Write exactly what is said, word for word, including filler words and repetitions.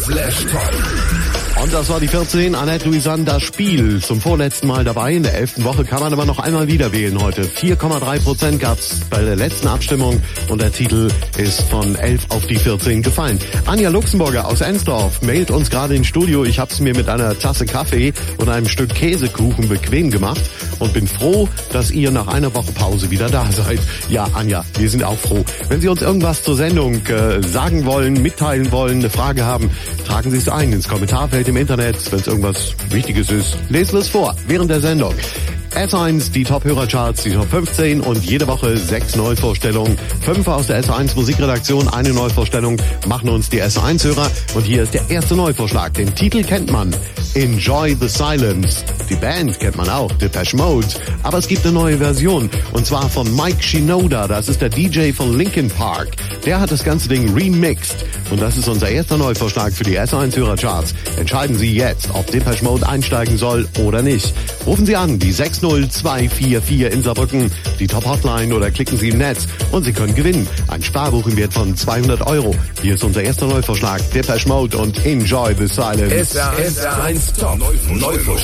Flash Top. Und das war die vierzehn, Annette Louisanne, das Spiel. Zum vorletzten Mal dabei. In der elften Woche kann man aber noch einmal wieder wählen heute. vier Komma drei Prozent gab's bei der letzten Abstimmung und der Titel ist von elf auf die vierzehn gefallen. Anja Luxemburger aus Ensdorf mailt uns gerade ins Studio. Ich hab's mir mit einer Tasse Kaffee und einem Stück Käsekuchen bequem gemacht und bin froh, dass ihr nach einer Woche Pause wieder da seid. Ja, Anja, wir sind auch froh. Wenn Sie uns irgendwas zur Sendung äh, sagen wollen, mitteilen wollen, eine Frage haben, tragen Sie es ein ins Kommentarfeld im Internet. Wenn es irgendwas Wichtiges ist, lesen wir es vor während der Sendung. S eins, die Top-Hörercharts, die Top fünfzehn und jede Woche sechs Neuvorstellungen. Fünf aus der S eins Musikredaktion, eine Neuvorstellung machen uns die S eins-Hörer. Und hier ist der erste Neuvorschlag. Den Titel kennt man. Enjoy the Silence. Die Band kennt man auch, Depeche Mode. Aber es gibt eine neue Version. Und zwar von Mike Shinoda. Das ist der D J von Linkin Park. Der hat das ganze Ding remixed. Und das ist unser erster Neuvorschlag für die S eins-Hörercharts. Entscheiden Sie jetzt, ob Depeche Mode einsteigen soll oder nicht. Rufen Sie an, die sechs null zwei vier vier in Saarbrücken, die Top-Hotline oder klicken Sie im Netz und Sie können gewinnen. Ein Sparbuch im Wert von zweihundert Euro. Hier ist unser erster Neuvorschlag, Depeche Mode und Enjoy the Silence. S R eins Top Neuvorschlag.